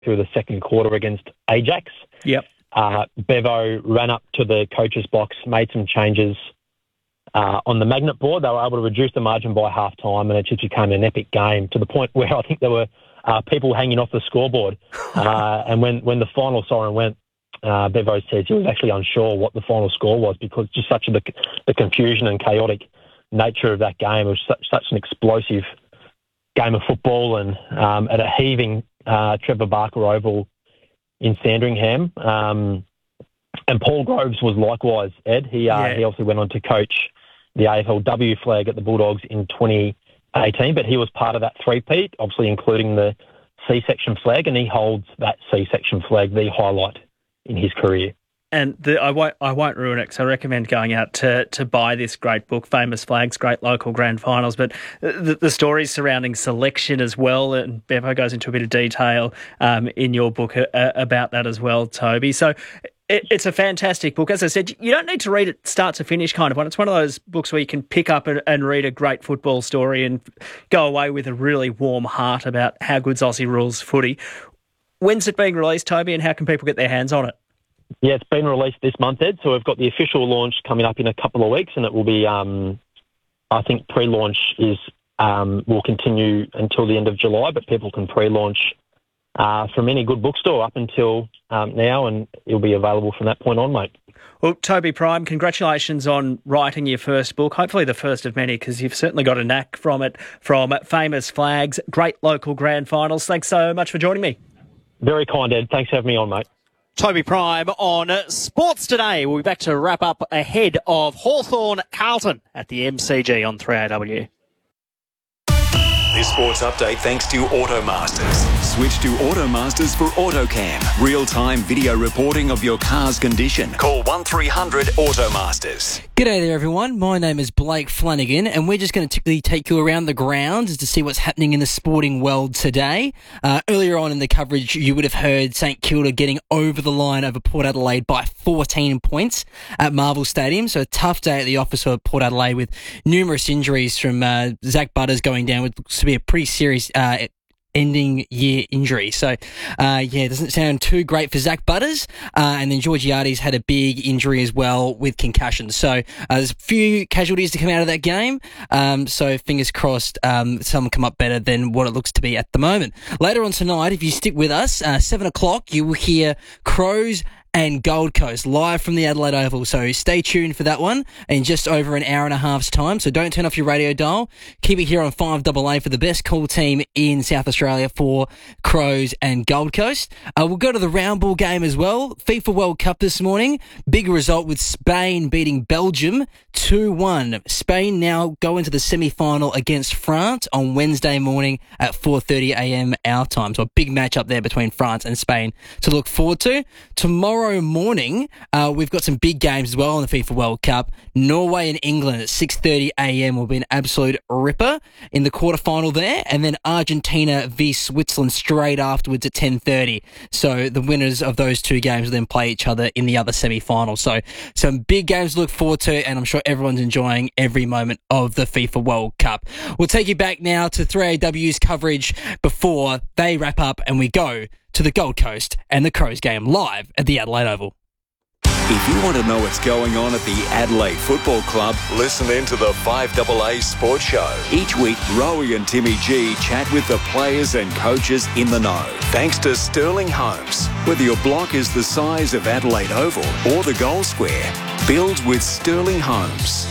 through the second quarter against Ajax. Yep. Bevo ran up to the coach's box, made some changes on the magnet board. They were able to reduce the margin by half time, and it just became an epic game to the point where I think there were people hanging off the scoreboard. And when the final siren went, Bevo says he was actually unsure what the final score was because just such the confusion and chaotic nature of that game. It was such an explosive game of football, and at a heaving Trevor Barker Oval in Sandringham. And Paul Groves was likewise, Ed. He also went on to coach the AFLW flag at the Bulldogs in 2018, but he was part of that three-peat, obviously including the C-section flag, and he holds that C-section flag, the highlight in his career. And I won't ruin it, because I recommend going out to buy this great book, Famous Flags, Great Local Grand Finals. But the stories surrounding selection as well, and Bevo goes into a bit of detail in your book about that as well, Toby. So it's a fantastic book. As I said, you don't need to read it start to finish kind of one. It's one of those books where you can pick up and read a great football story and go away with a really warm heart about how good's Aussie rules footy. When's it being released, Toby, and how can people get their hands on it? Yeah, it's been released this month, Ed, so we've got the official launch coming up in a couple of weeks, and it will be, I think pre-launch will continue until the end of July, but people can pre-launch from any good bookstore up until now, and it'll be available from that point on, mate. Well, Toby Prime, congratulations on writing your first book, hopefully the first of many, because you've certainly got a knack from it, from Famous Flags, Great Local Grand Finals. Thanks so much for joining me. Very kind, Ed. Thanks for having me on, mate. Toby Prime on Sports Today. We'll be back to wrap up ahead of Hawthorn Carlton at the MCG on 3AW. This sports update thanks to Automasters. Switch to Automasters for AutoCam. Real-time video reporting of your car's condition. Call 1300 Automasters. G'day there, everyone. My name is Blake Flanagan, and we're just going to quickly take you around the grounds to see what's happening in the sporting world today. Earlier on in the coverage, you would have heard St Kilda getting over the line over Port Adelaide by 14 points at Marvel Stadium. So a tough day at the office for Port Adelaide with numerous injuries from Zach Butters going down with to be a pretty serious ending year injury. So, it doesn't sound too great for Zach Butters. And then Georgiades had a big injury as well with concussion. So, there's a few casualties to come out of that game. So, fingers crossed, some come up better than what it looks to be at the moment. Later on tonight, if you stick with us, 7 o'clock, you will hear Crows and Gold Coast live from the Adelaide Oval. So stay tuned for that one in just over an hour and a half's time. So don't turn off your radio dial. Keep it here on 5AA for the best call team in South Australia for Crows and Gold Coast. We'll go to the round ball game as well. FIFA World Cup this morning. Big result with Spain beating Belgium 2-1. Spain now go into the semi-final against France on Wednesday morning at 4:30am our time. So a big match up there between France and Spain to look forward to. Tomorrow morning, we've got some big games as well in the FIFA World Cup. Norway and England at 6:30am will be an absolute ripper in the quarterfinal there, and then Argentina v Switzerland straight afterwards at 10:30. So the winners of those two games will then play each other in the other semi-final. So some big games to look forward to, and I'm sure everyone's enjoying every moment of the FIFA World Cup. We'll take you back now to 3AW's coverage before they wrap up and we go to the Gold Coast and the Crows game live at the Adelaide Oval. If you want to know what's going on at the Adelaide Football Club, listen in to the 5AA Sports Show. Each week, Rowie and Timmy G chat with the players and coaches in the know. Thanks to Sterling Homes. Whether your block is the size of Adelaide Oval or the Gold Square, build with Sterling Homes.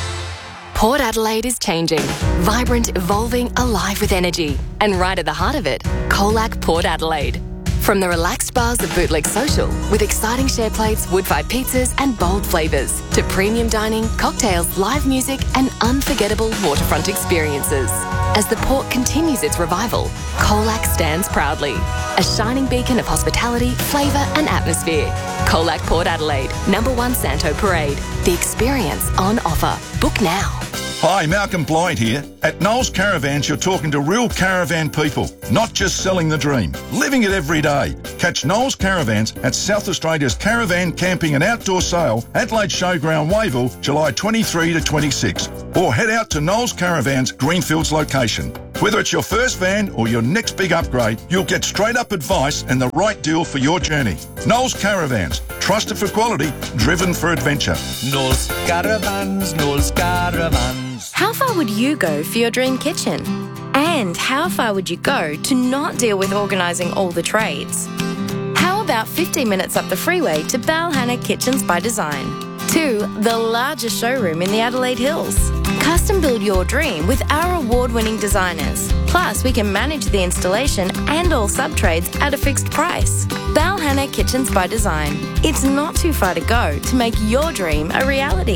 Port Adelaide is changing. Vibrant, evolving, alive with energy. And right at the heart of it, Colac Port Adelaide. From the relaxed bars of Bootleg Social, with exciting share plates, wood-fired pizzas and bold flavours, to premium dining, cocktails, live music and unforgettable waterfront experiences. As the port continues its revival, Colac stands proudly. A shining beacon of hospitality, flavour and atmosphere. Colac Port Adelaide, #1 Santo Parade. The experience on offer. Book now. Hi, Malcolm Blythe here. At Knowles Caravans, you're talking to real caravan people, not just selling the dream, living it every day. Catch Knowles Caravans at South Australia's Caravan Camping and Outdoor Sale, Adelaide Showground, Wayville, July 23 to 26. Or head out to Knowles Caravans, Greenfields location. Whether it's your first van or your next big upgrade, you'll get straight up advice and the right deal for your journey. Knowles Caravans, trusted for quality, driven for adventure. Knowles Caravans, Knowles Caravans. How far would you go for your dream kitchen? And how far would you go to not deal with organising all the trades? How about 15 minutes up the freeway to Balhanna Kitchens by Design? To the largest showroom in the Adelaide Hills. Custom build your dream with our award-winning designers. Plus, we can manage the installation and all sub-trades at a fixed price. Balhanna Kitchens by Design. It's not too far to go to make your dream a reality.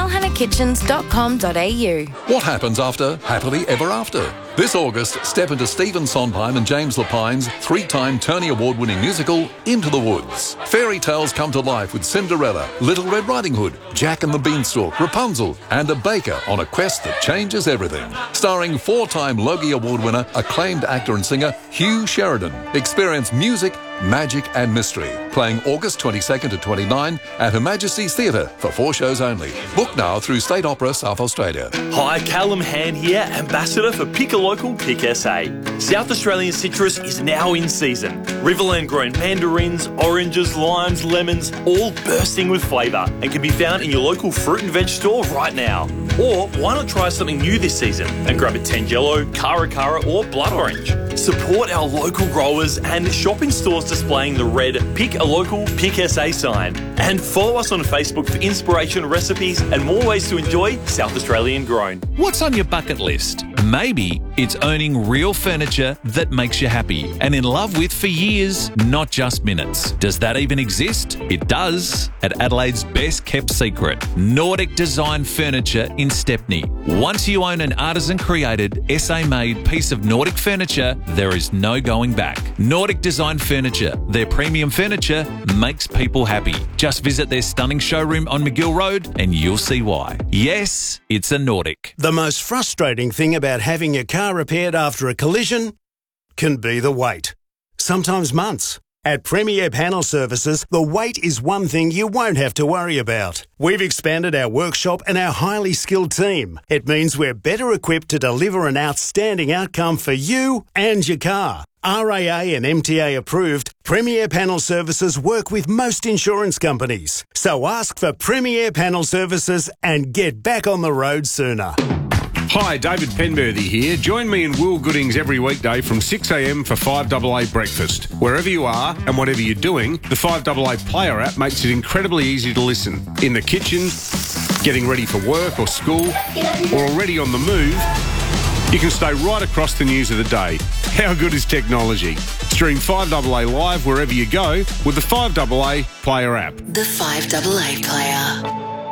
balhannakitchens.com.au. What happens after Happily Ever After? This August, step into Stephen Sondheim and James Lapine's 3-time Tony Award-winning musical, Into the Woods. Fairy tales come to life with Cinderella, Little Red Riding Hood, Jack and the Beanstalk, Rapunzel, and a baker on a quest that changes everything. Starring 4-time Logie Award winner, acclaimed actor and singer Hugh Sheridan. Experience music, magic and mystery. Playing August 22nd to 29 at Her Majesty's Theatre for 4 shows only. Book now through State Opera South Australia. Hi, Callum Hand here, Ambassador for Pick a Local, Pick SA. South Australian citrus is now in season. Riverland grown mandarins, oranges, limes, lemons, all bursting with flavour and can be found in your local fruit and veg store right now. Or why not try something new this season and grab a Tangelo, Cara Cara or Blood Orange. Support our local growers and shop in stores displaying the red Pick a Local, Pick SA sign. And follow us on Facebook for inspiration, recipes and more ways to enjoy South Australian grown. What's on your bucket list? Maybe it's owning real furniture that makes you happy and in love with for years, not just minutes. Does that even exist? It does, at Adelaide's best kept secret, Nordic Design Furniture in Stepney. Once you own an artisan created, SA made piece of Nordic furniture, there is no going back. Nordic Design Furniture, their premium furniture makes people happy. Just visit their stunning showroom on McGill Road and you'll see why. Yes, it's a Nordic. The most frustrating thing about having your car repaired after a collision can be the wait. Sometimes months. At Premier Panel Services, the wait is one thing you won't have to worry about. We've expanded our workshop and our highly skilled team. It means we're better equipped to deliver an outstanding outcome for you and your car. RAA and MTA approved, Premier Panel Services work with most insurance companies. So ask for Premier Panel Services and get back on the road sooner. Hi, David Penberthy here. Join me and Will Goodings every weekday from 6am for 5AA breakfast. Wherever you are and whatever you're doing, the 5AA Player app makes it incredibly easy to listen. In the kitchen, getting ready for work or school, or already on the move, you can stay right across the news of the day. How good is technology? Stream 5AA live wherever you go with the 5AA Player app. The 5AA Player.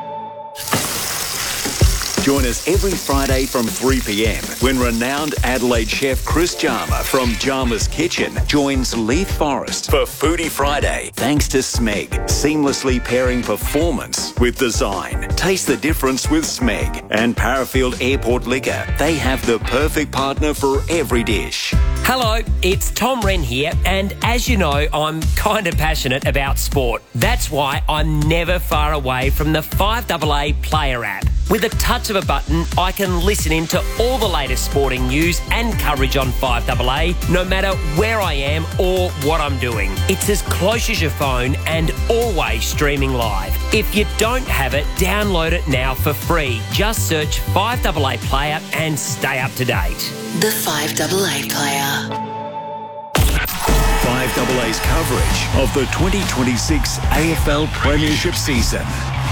Join us every Friday from 3pm when renowned Adelaide chef Chris Jarma from Jarma's Kitchen joins Leith Forrest for Foodie Friday. Thanks to Smeg, seamlessly pairing performance with design. Taste the difference with Smeg and Parafield Airport Liquor. They have the perfect partner for every dish. Hello, it's Tom Wren here, and as you know, I'm kind of passionate about sport. That's why I'm never far away from the 5AA Player app. With a touch of a button, I can listen in to all the latest sporting news and coverage on 5AA, no matter where I am or what I'm doing. It's as close as your phone and always streaming live. If you don't have it, download it now for free. Just search 5AA Player and stay up to date. The 5AA Player. 5AA's coverage of the 2026 AFL Premiership season.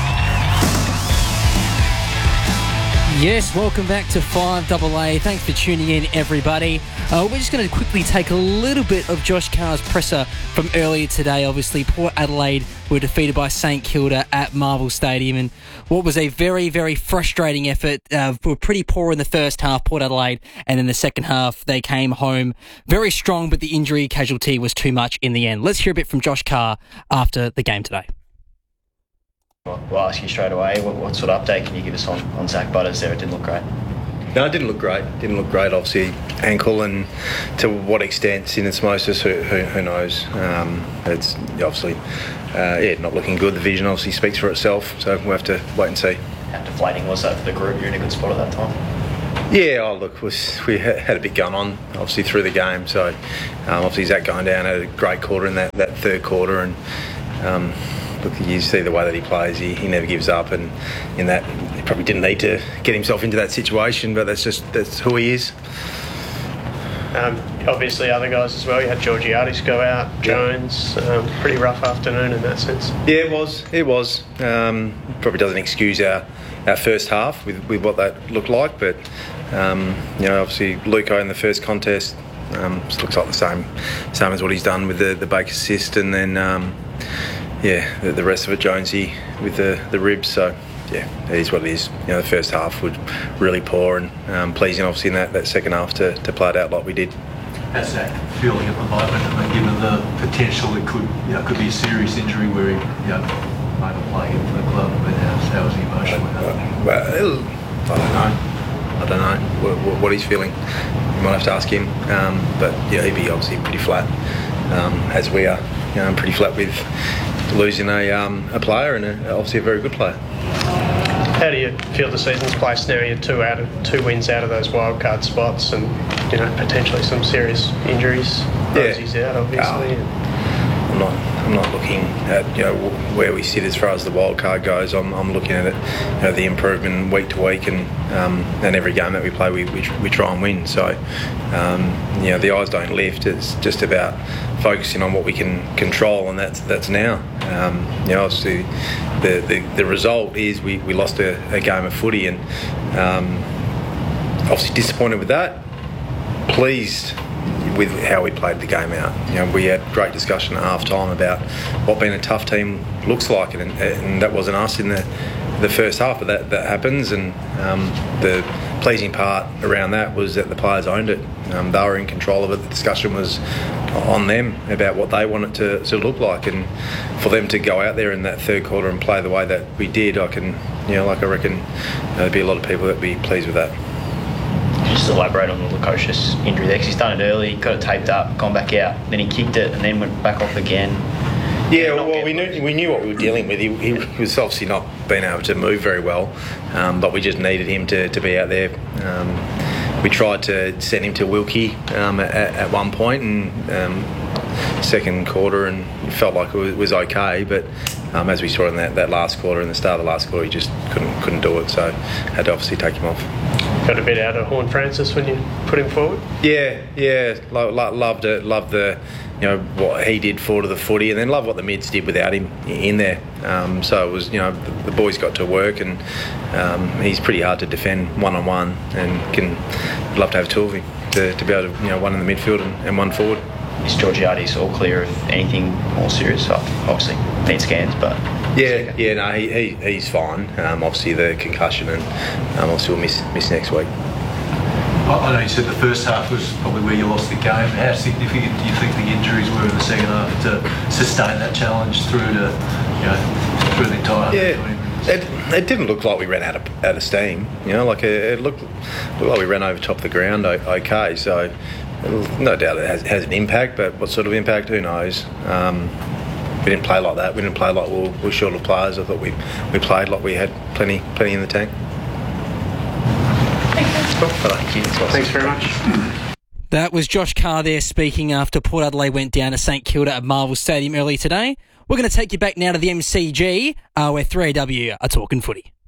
Yes, welcome back to 5AA. Thanks for tuning in, everybody. We're just going to quickly take a little bit of Josh Carr's presser from earlier today. Obviously, Port Adelaide were defeated by St Kilda at Marvel Stadium in what was a very, very frustrating effort. Were pretty poor in the first half, Port Adelaide, and in the second half they came home very strong, but the injury casualty was too much in the end. Let's hear a bit from Josh Carr after the game today. We'll ask you straight away, what sort of update can you give us on Zach Butters there? It didn't look great. No, it didn't look great. Obviously, ankle, and to what extent syndesmosis, who knows? It's obviously, not looking good. The vision obviously speaks for itself, so we'll have to wait and see. How deflating was that for the group? You're in a good spot at that time. Yeah, look, we had a bit going on, obviously, through the game. So, obviously, Zach going down had a great quarter in that third quarter. And, look, you see the way that he plays. He never gives up. And in that, he probably didn't need to get himself into that situation, but that's who he is. Obviously, other guys as well. You had Georgiades go out, Jones. Pretty rough afternoon in that sense. Yeah, it was. Probably doesn't excuse our first half with what that looked like, but obviously Luco in the first contest looks like the same as what he's done with the Baker assist, and then the rest of it Jonesy with the ribs. So. Yeah, it is what it is. The first half was really poor, and pleasing obviously in that second half to play it out like we did. How's that feeling at the moment, given the potential it could be a serious injury where he might have played for the club, but how was he emotional with that? Well, I don't know what he's feeling. You might have to ask him, but he'd be obviously pretty flat, as we are. Pretty flat with losing a player, and obviously a very good player. How do you feel the season's placed now? You're two wins out of those wildcard spots, and potentially some serious injuries. Rosie's out, obviously. I'm not looking at where we sit as far as the wild card goes. I'm looking at it, the improvement week to week, and every game that we play, we try and win. So the eyes don't lift. It's just about focusing on what we can control, and that's now. Obviously the result is we lost a game of footy, and obviously disappointed with that. Pleased with how we played the game out. We had great discussion at half time about what being a tough team looks like, and that wasn't us in the first half, but that happens, and the pleasing part around that was that the players owned it. They were in control of it. The discussion was on them about what they want it to look like, and for them to go out there in that third quarter and play the way that we did, I reckon there'd be a lot of people that'd be pleased with that. Just elaborate on the Lukosius injury there, because he's done it early, got it taped up, gone back out, then he kicked it and then went back off again. Yeah, well, we knew what we were dealing with. He was obviously not being able to move very well, but we just needed him to be out there. We tried to send him to Wilkie at one point, and second quarter, and it felt like it was okay, but as we saw in that last quarter, in the start of the last quarter, he just couldn't do it, so had to obviously take him off. Got a bit out of Horne-Francis when you put him forward? Yeah, loved it, loved the what he did forward of the footy, and then love what the mids did without him in there. So it was, the boys got to work, and he's pretty hard to defend one-on-one, and love to have two of him to be able to, one in the midfield and one forward. Is Georgiades all clear of anything more serious? Obviously, need scans, but... Yeah, no, he's fine. Obviously the concussion, and obviously we'll miss next week. I know you said the first half was probably where you lost the game. How significant do you think the injuries were in the second half to sustain that challenge through the entire? Yeah, it didn't look like we ran out of steam. It looked like we ran over top of the ground okay. So no doubt it has an impact, but what sort of impact? Who knows? We didn't play like that. We didn't play like we were short of players. I thought we played like we had plenty in the tank. Thanks very much. That was Josh Carr there speaking after Port Adelaide went down to St Kilda at Marvel Stadium early today. We're going to take you back now to the MCG, where 3AW are talking footy.